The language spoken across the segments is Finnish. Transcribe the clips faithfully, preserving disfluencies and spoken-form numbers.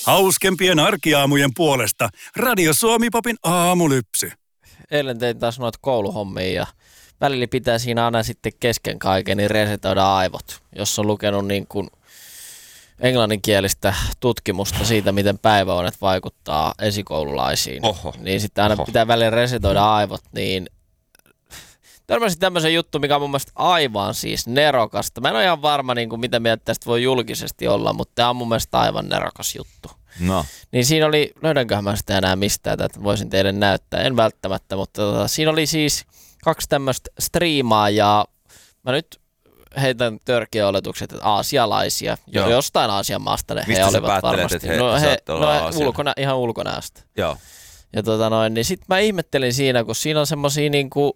Hauskempien arkiaamujen puolesta Radio Suomi-popin aamulypsy. Eilen tein taas noita kouluhommia ja välillä pitää siinä aina sitten kesken kaiken niin resetoida aivot. Jos on lukenut niin kuin englanninkielistä tutkimusta siitä, miten päiväunet vaikuttaa esikoululaisiin, Oho. niin sitten aina Oho. pitää välillä resetoida aivot, niin törmäsin tämmöisen juttu, mikä on mun mielestä aivan siis nerokasta. Mä en ole ihan varma, niin kuin mitä mieltä tästä voi julkisesti olla, mutta tämä on mun mielestä aivan nerokas juttu. No. Niin siinä oli, löydänköhän mä sitä enää mistään, että voisin teille näyttää, en välttämättä, mutta tota, siinä oli siis kaksi tämmöistä striimaajaa. Mä nyt heitän törkeä oletukset, että aasialaisia, jo, jostain Aasian maasta ne mistä he olivat varmasti. Että he, no he, no, ulkona, ihan ulkonäöstä. Joo. Ja tota noin, niin sit mä ihmettelin siinä, kun siinä on semmosia niinku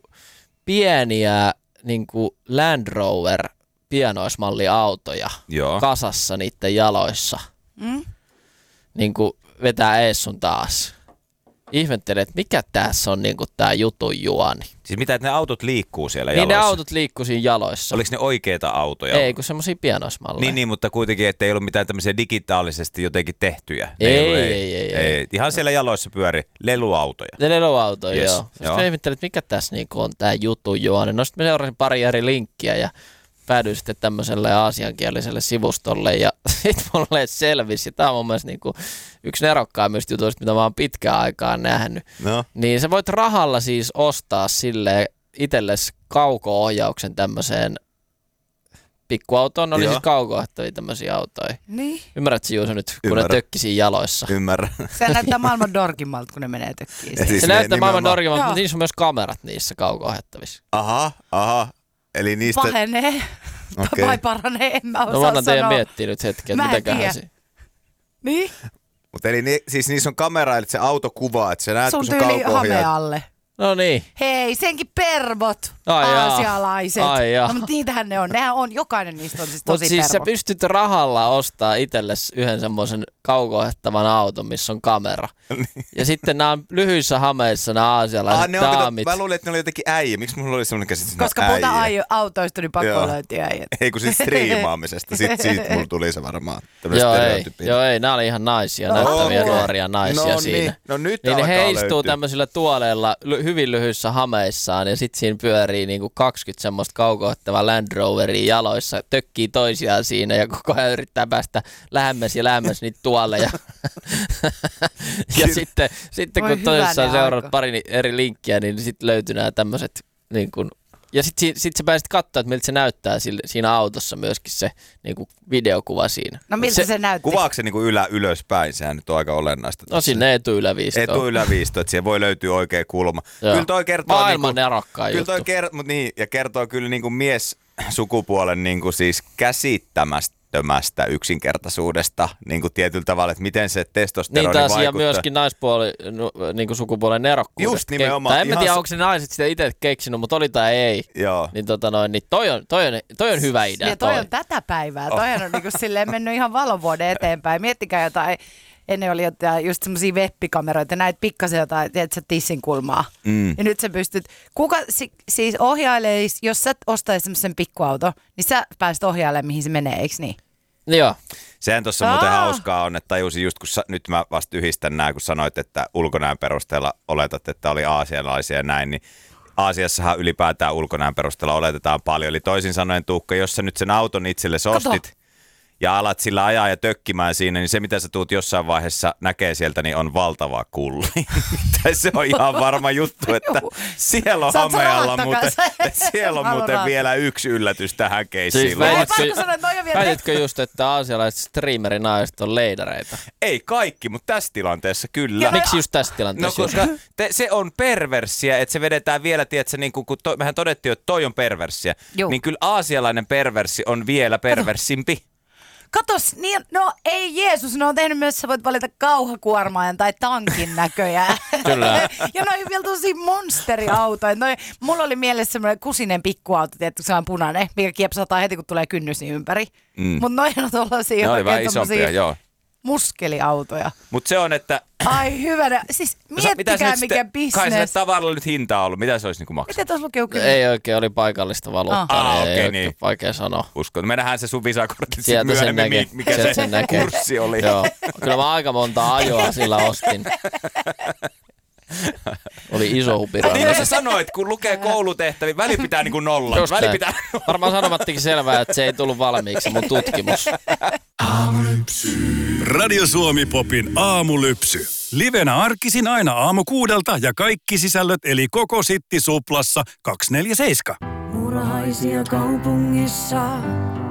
pieniä niinku Land Rover pienoismalliautoja Joo. kasassa niiden jaloissa. Mm? Niinku vetää ees sun taas. Ihmettelen, että mikä tässä on niinku tää jutun juoni. Siis mitä, että ne autot liikkuu siellä niin jaloissa? Niin ne autot liikkuu siinä jaloissa. Oliko ne oikeita autoja? Ei, kun semmosia pienoismalleja. Niin, niin, mutta kuitenkin, ettei ollut mitään tämmöisiä digitaalisesti jotenkin tehtyjä. Ei, ei, ei, ei, ei, ei, ei, ei. Ihan siellä jaloissa pyöri leluautoja. Ne leluautoja, yes. joo. Sitten mä ihmettelin, että mikä tässä niinku on tää jutun juoni. No sitten mä seurasin pari eri linkkiä ja päädyin sitten tämmöiselle aasiankieliselle sivustolle ja sitten mulle selvisi. Tämä on mun mielestä niinku yksi nerokkaimmista jutuista, mitä mä oon pitkään aikaan nähnyt. No. Niin sä voit rahalla siis ostaa silleen itsellesi kauko-ohjauksen tämmöiseen pikkuautoon. Ne oli siis kauko-ohjattavia tämmöisiä autoja. Niin. Ymmärrätkö Juuso nyt, kun Ymmärrän. ne tökki siinä jaloissa? Ymmärrän. Se näyttää maailman dorkimmalta, kun ne menee tökkiin. Siis se näyttää maailman dorkimmalta, Joo. mutta niissä on myös kamerat niissä kauko-ohjattavissa. Aha, aha. Eli niistä... Pahenee. Okay. Vai paranee, en mä osaa No voidaan teidän sanoa. miettiä nyt hetken, Mä että en mitäköhän tiedä. se... Niin? Mutta eli ni, siis niissä on kamera, eli se auto kuvaa, että sä näet, Sun kun se tyyli kauko-ohjaa. hame alle. No niin. Hei, senkin pervot, Ai jaa. aasialaiset. Ai jaa. No, mutta niitähän ne on. Nehän on, jokainen niistä on siis Mutta tosi siis sä pervo. pystyt rahalla ostaa itsellesi yhden semmoisen kauko-ohjattavan auton, missä on kamera. Ja sitten nämä on lyhyissä hameissa nämä aasialaiset Ah, ne on, kato, daamit. mä luulin, että ne oli jotenkin äijä. Miksi mulla oli semmoinen käsitys, että Koska ne on puhutaan äijä? ai- autoista, niin pakko Joo. löytyä äijät. Ei kun siis striimaamisesta. Sitten siitä mulla tuli se varmaan. Joo ei, joo ei, nämä oli ihan naisia, No, näyttäviä okei. nuoria naisia No siinä. niin, no nyt niin alkaa he istuu löytyä. tämmöisillä tuoleilla ly- hyvin lyhyissä hameissaan ja sitten siinä pyörii niinku kaksikymmentä semmoista kauko-ohjattavaa Land Roveria jaloissa, tökkii toisiaan siinä ja koko ajan yrittää päästä lähemmäs ja lähemmäs niitä tuoleja. ja sitten, sitten kun toisessaan seuraat pari eri linkkiä, niin sitten löytyy nämä tämmöiset niin kuin. Ja sitten sit sä pääsit katsoa, että miltä se näyttää siinä autossa myöskin se niin kuin videokuva siinä. No miltä se, se näytti? Kuvaako se niin kuin ylä, ylöspäin? Sehän nyt on aika olennaista. No sinne etu-yläviisto. Etu-yläviisto, että siihen voi löytyä oikea kulma. Kyllä toi kertoo... Maailman niin nerokkaan kyllä juttu. toi kert, mut niin, ja kertoo kyllä niin kuin mies sukupuolen niin kuin siis käsittämästä yksinkertaisuudesta niin kuin tietyllä tavalla, että miten se testosteroni niin taas, vaikuttaa. Ja myöskin naispuoli, niin kuin sukupuolen nerokkuudesta. Just nimenomaan. Tai en mä tiedä, Ihan... onko se naiset sitä itse keksinyt, mutta oli tai ei. Joo. Niin, tota noin, niin toi, on, toi, on, toi on hyvä idea. Ja toi, toi on tätä päivää. Toi on niinku silleen mennyt ihan valovuoden eteenpäin. Miettikää jotain, ennen oli jotain just semmosia webbikameroita, näitä pikkasen jotain, tiedätkö, tissin kulmaa. Mm. Ja nyt sä pystyt, kuka si, siis ohjailee, jos sä ostaisit semmoisen pikkuauto, niin sä pääset ohjailemaan, mihin se menee, eikö niin? Joo. Sehän tuossa muuten hauskaa on, että tajusin just, kun sa- nyt mä vasta yhdistän nämä, kun sanoit, että ulkonäön perusteella oletat, että oli aasialaisia ja näin, niin Aasiassahan ylipäätään ulkonäön perusteella oletetaan paljon. Eli toisin sanoen, Tuukka, jos sä nyt sen auton itselle ostit ja alat sillä ajaa ja tökkimään siinä, niin se mitä sä tuut jossain vaiheessa näkee sieltä, niin on valtava kulli. Se on ihan varma juttu, että siellä on hamealla muuten, siellä on muuten vielä yksi yllätys tähän keissiin. Siis väititkö just, että aasialaiset streamerinaiset on leidareita? Ei kaikki, mutta tässä tilanteessa kyllä. Ja miksi just tässä tilanteessa? No koska te, se on perversiä, että se vedetään vielä, tiedätkö, niin kun to, mehän todettiin, että toi on perversiä, Juh. niin kyllä aasialainen perversi on vielä perversimpi. Katos, niin, no ei Jeesus, ne on tehnyt myös, sä voit valita kauhakuormaajan tai tankin näköjään. Kyllä. Ja noi vielä tosi monsteriautoja. Noi, mulla oli mielessä semmoinen kusinen pikkuauto, tietysti se on punainen, mikä kiepsataan heti kun tulee kynnys niin ympäri. Mm. Mutta noi on tollasia. Ne oli vähän isompia, joo. muskeliautoja. Mutta se on, että... Ai hyvänä. Siis miettikää mikä bisnes. Kai sille tavaralla nyt hinta on ollut. Mitä se olisi niinku maksanut? Mitä tuossa lukee? Ei oikein, oli paikallista valuuttaa. Ah, ei okei, okay, niin. Vaikea sanoa. Uskon. Me nähdään se sun visakortit Sieltä myöhemmin, näkee. mikä Sieltä se sen näkee. kurssi oli. Joo. Kyllä mä aika monta ajoa sillä ostin. Oli iso hupira. Niin kuin sä sanoit, kun lukee koulutehtäviä, väli pitää niinku nolla. Just Väli näin. pitää nolla. Varmaan sanomattikin selvää, että se ei tullut valmiiksi mun tutkimus. Radio Suomi Popin aamulypsy. Livenä arkisin aina aamu kuudelta ja kaikki sisällöt eli koko Sitti Suplassa kaksikymmentäneljä seitsemän. Murhaisia kaupungissa